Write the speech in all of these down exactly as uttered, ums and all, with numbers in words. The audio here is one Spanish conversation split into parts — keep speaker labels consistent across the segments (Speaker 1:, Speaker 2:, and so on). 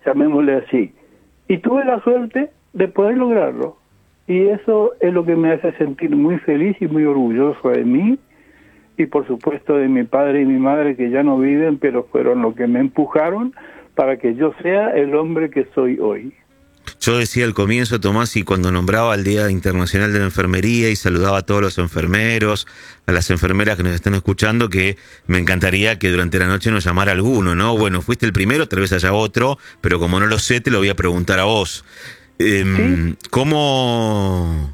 Speaker 1: llamémosle así. Y tuve la suerte de poder lograrlo. Y eso es lo que me hace sentir muy feliz y muy orgulloso de mí, y por supuesto de mi padre y mi madre, que ya no viven, pero fueron los que me empujaron para que yo sea el hombre que soy hoy.
Speaker 2: Yo decía al comienzo, Tomás, y cuando nombraba el Día Internacional de la Enfermería y saludaba a todos los enfermeros, a las enfermeras que nos están escuchando, que me encantaría que durante la noche nos llamara alguno, ¿no? Bueno, fuiste el primero, tal vez haya otro, pero como no lo sé, te lo voy a preguntar a vos. Eh, ¿Sí? ¿Cómo...?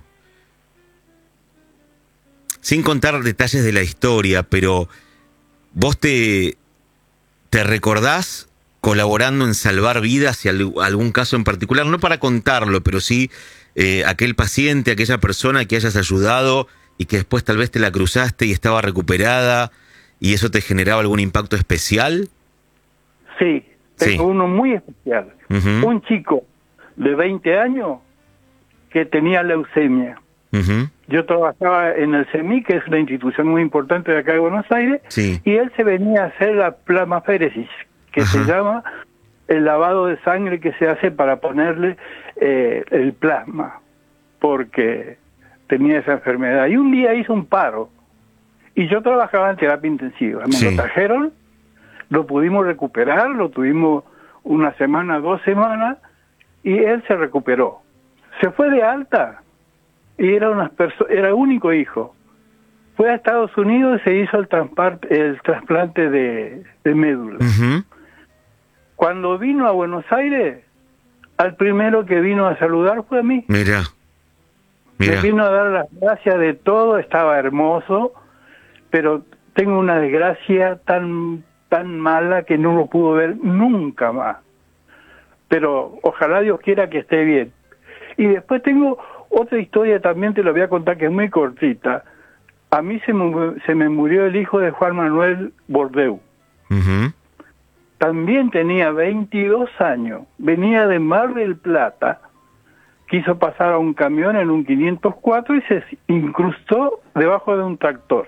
Speaker 2: Sin contar detalles de la historia, pero ¿vos te, te recordás colaborando en salvar vidas y algún caso en particular? No para contarlo, pero sí eh, aquel paciente, aquella persona que hayas ayudado y que después tal vez te la cruzaste y estaba recuperada y eso te generaba algún impacto especial.
Speaker 1: Sí, tengo
Speaker 2: sí.
Speaker 1: uno muy especial. Uh-huh. Un chico de veinte años que tenía leucemia. Uh-huh. Yo trabajaba en el C E M I, que es una institución muy importante de acá de Buenos Aires,
Speaker 2: sí.
Speaker 1: y él se venía a hacer la plasmaféresis, que Ajá. se llama el lavado de sangre que se hace para ponerle eh, el plasma, porque tenía esa enfermedad. Y un día hizo un paro, y yo trabajaba en terapia intensiva. Me sí. lo trajeron, lo pudimos recuperar, lo tuvimos una semana, dos semanas, y él se recuperó. Se fue de alta, y era una perso- era único hijo. Fue a Estados Unidos y se hizo el, transpar- el trasplante de, de médula.
Speaker 2: Uh-huh.
Speaker 1: Cuando vino a Buenos Aires, al primero que vino a saludar fue a mí.
Speaker 2: Mira, mira.
Speaker 1: Me vino a dar las gracias de todo, estaba hermoso, pero tengo una desgracia tan, tan mala que no lo pudo ver nunca más. Pero ojalá Dios quiera que esté bien. Y después tengo otra historia, también te la voy a contar, que es muy cortita. A mí se me, se me murió el hijo de Juan Manuel Bordeu.
Speaker 2: Uh-huh.
Speaker 1: También tenía veintidós años, venía de Mar del Plata, quiso pasar a un camión en un quinientos cuatro y se incrustó debajo de un tractor.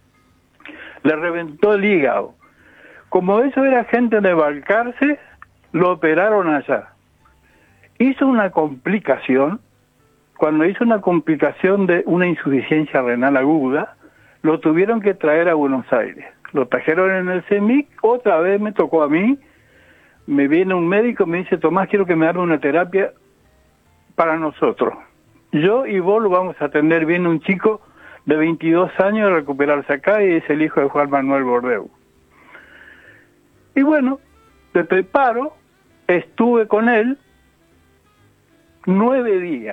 Speaker 1: Le reventó el hígado. Como eso era gente de Balcarce, lo operaron allá. Hizo una complicación. Cuando hizo una complicación de una insuficiencia renal aguda, lo tuvieron que traer a Buenos Aires. Lo trajeron en el C E M I, otra vez me tocó a mí, me viene un médico, me dice, Tomás, quiero que me haga una terapia para nosotros. Yo y vos lo vamos a atender bien, un chico de veintidós años de recuperarse acá, y es el hijo de Juan Manuel Bordeu. Y bueno, de preparo, estuve con él nueve días.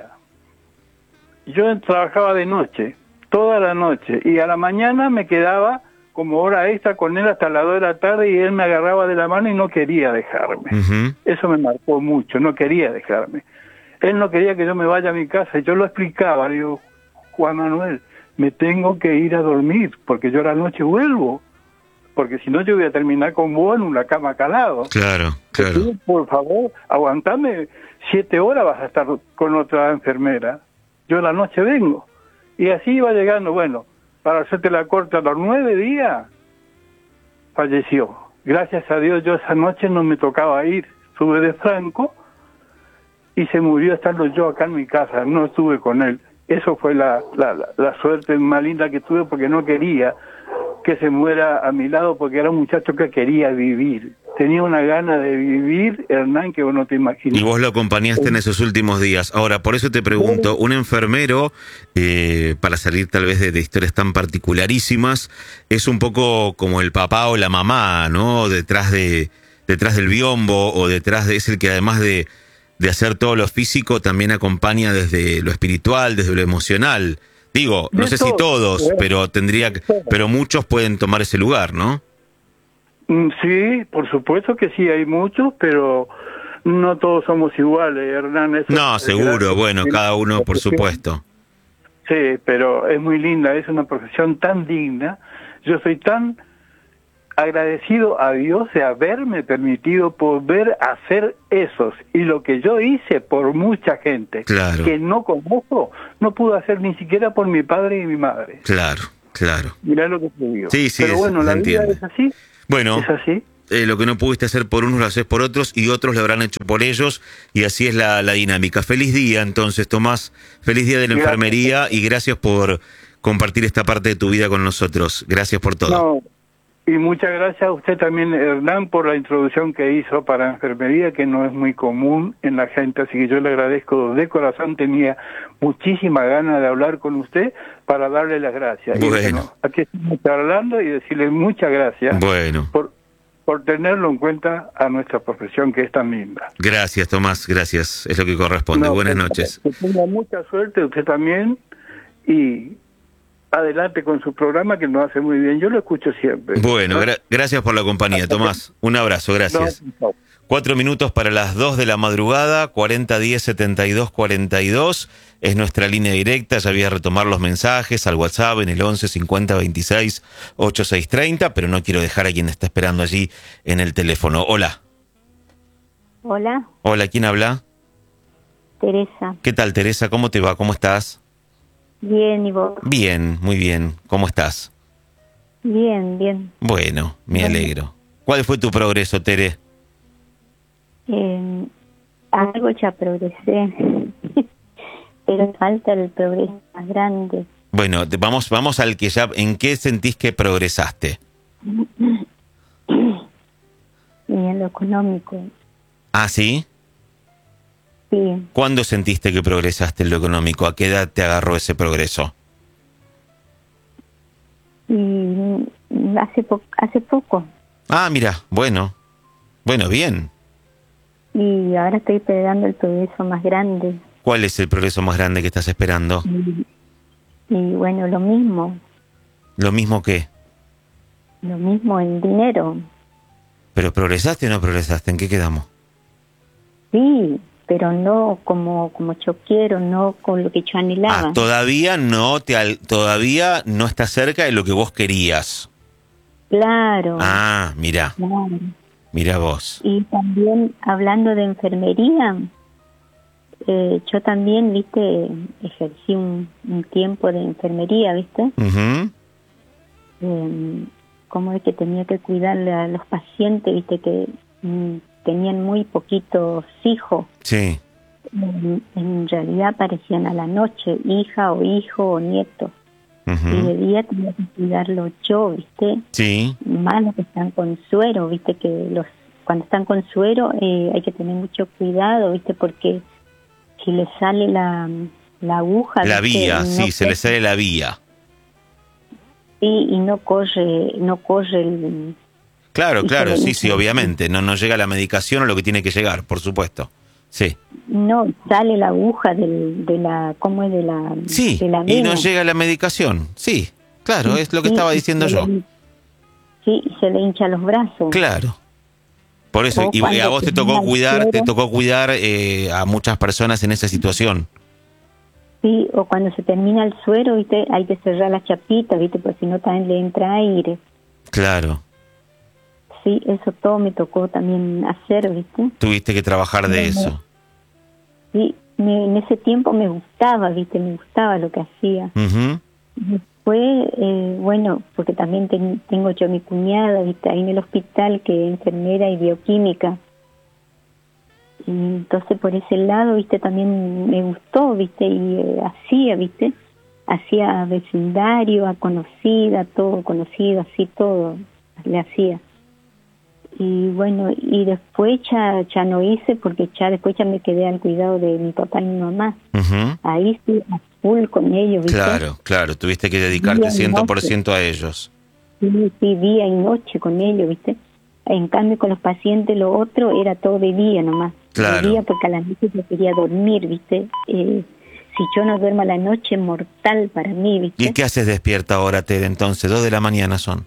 Speaker 1: Yo trabajaba de noche, toda la noche, y a la mañana me quedaba como hora extra con él hasta las dos de la tarde, y él me agarraba de la mano y no quería dejarme.
Speaker 2: Uh-huh.
Speaker 1: Eso me marcó mucho, no quería dejarme. Él no quería que yo me vaya a mi casa, y yo lo explicaba, le digo, Juan Manuel, me tengo que ir a dormir, porque yo a la noche vuelvo, porque si no yo voy a terminar con vos en una cama calado.
Speaker 2: Claro, claro.
Speaker 1: Tú, por favor, aguantame, siete horas vas a estar con otra enfermera, yo a la noche vengo. Y así iba llegando, bueno, para hacerte la corta, a los nueve días, falleció. Gracias a Dios, yo esa noche no me tocaba ir, estuve de franco, y se murió estando yo acá en mi casa, no estuve con él. Eso fue la, la, la, la suerte más linda que tuve, porque no quería que se muera a mi lado, porque era un muchacho que quería vivir. Tenía una gana de vivir, Hernán, que vos no te imaginas.
Speaker 2: Y vos lo acompañaste en esos últimos días. Ahora, por eso te pregunto, un enfermero, eh, para salir tal vez de, de historias tan particularísimas, es un poco como el papá o la mamá, ¿no? Detrás de detrás del biombo, o detrás de... Es el que además de, de hacer todo lo físico, también acompaña desde lo espiritual, desde lo emocional. Digo, no sé si todos, pero tendría que, pero muchos pueden tomar ese lugar, ¿no?
Speaker 1: Sí, por supuesto que sí, hay muchos, pero no todos somos iguales, Hernán. Eso
Speaker 2: no, seguro, bueno, cada uno por supuesto.
Speaker 1: Sí, pero es muy linda, es una profesión tan digna. Yo soy tan agradecido a Dios de haberme permitido poder hacer esos, y lo que yo hice por mucha gente,
Speaker 2: claro,
Speaker 1: que no conozco, no pude hacer ni siquiera por mi padre y mi madre.
Speaker 2: Claro, claro.
Speaker 1: Mirá lo que te digo.
Speaker 2: Sí, sí,
Speaker 1: pero
Speaker 2: es,
Speaker 1: bueno, la vida es así.
Speaker 2: Bueno,
Speaker 1: es así.
Speaker 2: eh, lo que no pudiste hacer por unos lo haces por otros y otros lo habrán hecho por ellos y así es la, la dinámica. Feliz día entonces, Tomás, feliz día de la
Speaker 1: Gracias.
Speaker 2: enfermería y gracias por compartir esta parte de tu vida con nosotros. Gracias por todo.
Speaker 1: No, y muchas gracias a usted también, Hernán, por la introducción que hizo para enfermería, que no es muy común en la gente, así que yo le agradezco de corazón. Tenía muchísima ganas de hablar con usted para darle las gracias.
Speaker 2: Bueno.
Speaker 1: Y bueno, aquí estamos hablando y decirle muchas gracias
Speaker 2: Bueno.
Speaker 1: por, por tenerlo en cuenta a nuestra profesión, que es tan linda.
Speaker 2: Gracias, Tomás, gracias. Es lo que corresponde.
Speaker 1: No,
Speaker 2: Buenas
Speaker 1: que-
Speaker 2: noches.
Speaker 1: Que tenga mucha suerte usted también y adelante con su programa, que nos hace muy bien. Yo lo escucho siempre.
Speaker 2: Bueno, gra- gracias por la compañía, Tomás. Un abrazo, gracias.
Speaker 1: No, no.
Speaker 2: Cuatro minutos para las dos de la madrugada, cuarenta diez setenta y dos cuarenta y dos. Es nuestra línea directa. Ya voy a retomar los mensajes al WhatsApp en el once cincuenta veintiséis ochenta y seis treinta, pero no quiero dejar a quien está esperando allí en el teléfono. Hola.
Speaker 3: Hola,
Speaker 2: Hola, ¿quién habla?
Speaker 3: Teresa.
Speaker 2: ¿Qué tal, Teresa? ¿Cómo te va? ¿Cómo estás?
Speaker 3: Bien, ¿y vos?
Speaker 2: Bien, muy bien. ¿Cómo estás?
Speaker 3: Bien, bien.
Speaker 2: Bueno, me
Speaker 3: Bueno.
Speaker 2: alegro. ¿Cuál fue tu progreso, Tere?
Speaker 3: Eh, algo ya progresé, pero falta el progreso más grande.
Speaker 2: Bueno, te- vamos, vamos al que ya... ¿En qué sentís que progresaste?
Speaker 3: Y en lo económico,
Speaker 2: ¿Ah, sí?
Speaker 3: sí.
Speaker 2: ¿Cuándo sentiste que progresaste en lo económico? ¿A qué edad te agarró ese progreso?
Speaker 3: Y mm, hace, po hace poco.
Speaker 2: Ah, mira, bueno. Bueno, bien.
Speaker 3: Y ahora estoy esperando el progreso más grande.
Speaker 2: ¿Cuál es el progreso más grande que estás esperando?
Speaker 3: Y, y bueno, lo mismo.
Speaker 2: ¿Lo mismo que?
Speaker 3: Lo mismo en dinero.
Speaker 2: ¿Pero progresaste o no progresaste? ¿En qué quedamos?
Speaker 3: Sí, pero no como, como yo quiero, no con lo que yo anhelaba.
Speaker 2: Ah, todavía no te al- todavía no estás cerca de lo que vos querías.
Speaker 3: Claro.
Speaker 2: Ah, mira,
Speaker 3: Claro.
Speaker 2: mira vos.
Speaker 3: Y también hablando de enfermería, eh, yo también, viste, ejercí un, un tiempo de enfermería, viste,
Speaker 2: Ujú.
Speaker 3: eh, cómo es que tenía que cuidarle a los pacientes, viste, que mm, tenían muy poquitos hijos.
Speaker 2: Sí,
Speaker 3: En, en realidad aparecían a la noche, hija o hijo o nieto.
Speaker 2: ujú.
Speaker 3: Y de día tenía que cuidarlo yo, viste,
Speaker 2: Sí,
Speaker 3: más los que están con suero, viste, que los cuando están con suero eh, hay que tener mucho cuidado, viste, porque si le sale la, la aguja,
Speaker 2: la
Speaker 3: ¿viste?
Speaker 2: vía,
Speaker 3: no
Speaker 2: sí, se le
Speaker 3: corre-
Speaker 2: sale la vía.
Speaker 3: sí, y no corre, no corre el,
Speaker 2: Claro,
Speaker 3: Y
Speaker 2: claro,
Speaker 3: se le
Speaker 2: sí,
Speaker 3: hincha
Speaker 2: sí,
Speaker 3: el-
Speaker 2: obviamente. No, no llega la medicación a lo que tiene que llegar, por supuesto. Sí.
Speaker 3: no sale la aguja del, de la, ¿cómo es? De la,
Speaker 2: Sí,
Speaker 3: de la
Speaker 2: y no
Speaker 3: vena.
Speaker 2: llega la medicación. Sí, claro, es lo que
Speaker 3: Sí,
Speaker 2: estaba
Speaker 3: y
Speaker 2: diciendo
Speaker 3: se
Speaker 2: yo.
Speaker 3: le- sí, y se le hincha los brazos.
Speaker 2: Claro. Por eso,
Speaker 3: O
Speaker 2: y
Speaker 3: cuando
Speaker 2: a vos te
Speaker 3: termina
Speaker 2: tocó
Speaker 3: el
Speaker 2: cuidar, te
Speaker 3: suero.
Speaker 2: tocó cuidar eh, a muchas personas en esa situación.
Speaker 3: Sí, o cuando se termina el suero, viste, hay que cerrar las chapitas, viste, porque si no también le entra aire.
Speaker 2: Claro.
Speaker 3: Sí, eso todo me tocó también hacer, viste.
Speaker 2: Tuviste que trabajar de
Speaker 3: Bueno.
Speaker 2: eso.
Speaker 3: Sí, me- en ese tiempo me gustaba, viste, me gustaba lo que hacía.
Speaker 2: Ujú.
Speaker 3: Después, eh, bueno, porque también ten- tengo yo a mi cuñada, viste, ahí en el hospital, que es enfermera y bioquímica. Y entonces por ese lado, viste, también me gustó, viste, y eh, hacía, viste, hacía vecindario, a conocida, todo conocido, así todo, le hacía. Y bueno, y después ya, ya no hice, porque ya después ya me quedé al cuidado de mi papá y mi mamá.
Speaker 2: Ujú.
Speaker 3: Ahí sí, a full con ellos, viste.
Speaker 2: Claro, claro, tuviste que dedicarte
Speaker 3: Día y
Speaker 2: cien por ciento a ellos.
Speaker 3: Sí, sí, día y noche con ellos, ¿viste? En cambio, con los pacientes, lo otro era todo de día nomás.
Speaker 2: Claro.
Speaker 3: De día, porque a la noche yo quería dormir, ¿viste? Eh, si yo no duermo a la noche, es mortal para mí, ¿viste?
Speaker 2: ¿Y qué haces despierta ahora, Tere, entonces? Dos de la mañana son.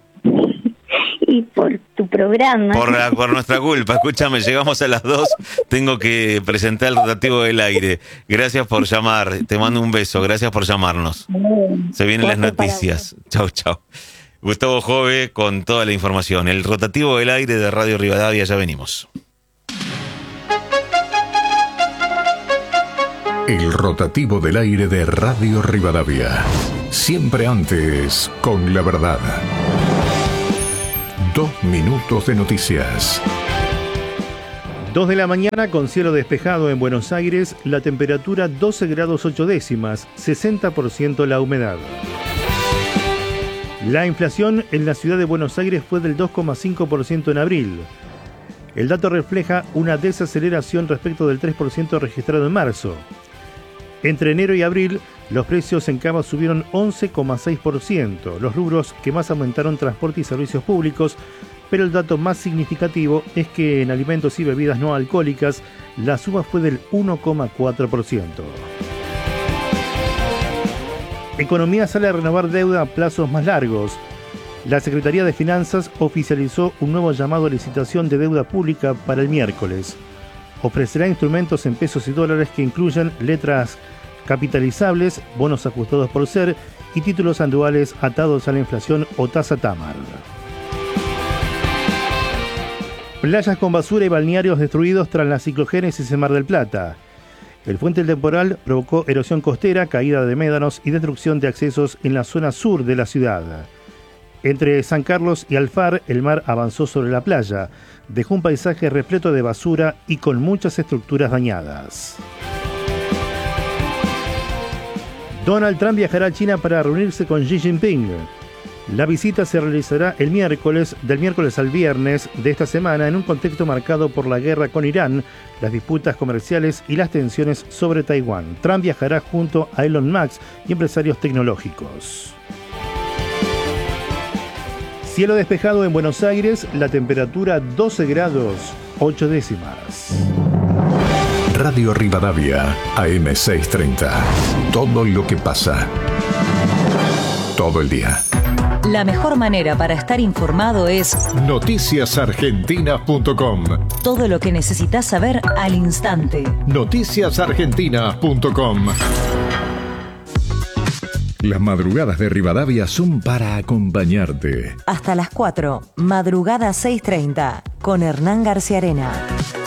Speaker 3: Y por tu programa.
Speaker 2: Por, la- por nuestra culpa, escúchame, llegamos a las dos, tengo que presentar el rotativo del aire. Gracias por llamar, te mando un beso, gracias por llamarnos. Se vienen las
Speaker 3: Otro para
Speaker 2: noticias. Chau, chau. Gustavo Jove con toda la información. El rotativo del aire de Radio Rivadavia, ya venimos.
Speaker 4: El rotativo del aire de Radio Rivadavia. Siempre antes con la verdad. Dos minutos de noticias.
Speaker 5: dos de la mañana con cielo despejado en Buenos Aires, la temperatura doce grados ocho décimas, sesenta por ciento la humedad. La inflación en la ciudad de Buenos Aires fue del dos coma cinco por ciento en abril. El dato refleja una desaceleración respecto del tres por ciento registrado en marzo. Entre enero y abril, los precios en cava subieron once coma seis por ciento. Los rubros que más aumentaron transporte y servicios públicos, pero el dato más significativo es que en alimentos y bebidas no alcohólicas la suba fue del uno coma cuatro por ciento. Economía sale a renovar deuda a plazos más largos. La Secretaría de Finanzas oficializó un nuevo llamado a licitación de deuda pública para el miércoles. Ofrecerá instrumentos en pesos y dólares que incluyan letras capitalizables, bonos ajustados por ser y títulos anuales atados a la inflación o tasa TAMAR. Playas con basura y balnearios destruidos tras la ciclogénesis en Mar del Plata. El frente temporal provocó erosión costera, caída de médanos y destrucción de accesos en la zona sur de la ciudad. Entre San Carlos y Alfar, el mar avanzó sobre la playa, dejó un paisaje repleto de basura y con muchas estructuras dañadas. Donald Trump viajará a China para reunirse con Xi Jinping. La visita se realizará el miércoles, del miércoles al viernes de esta semana, en un contexto marcado por la guerra con Irán, las disputas comerciales y las tensiones sobre Taiwán. Trump viajará junto a Elon Musk y empresarios tecnológicos. Cielo despejado en Buenos Aires, la temperatura doce grados ocho décimas.
Speaker 4: Radio Rivadavia, A M seiscientos treinta. Todo lo que pasa. Todo el día.
Speaker 6: La mejor manera para estar informado es
Speaker 4: noticias argentinas punto com.
Speaker 6: Todo lo que necesitas saber al instante.
Speaker 4: noticias argentinas punto com. Las madrugadas de Rivadavia son para acompañarte.
Speaker 6: Hasta las cuatro, Madrugada seiscientos treinta, con Hernán García Arena.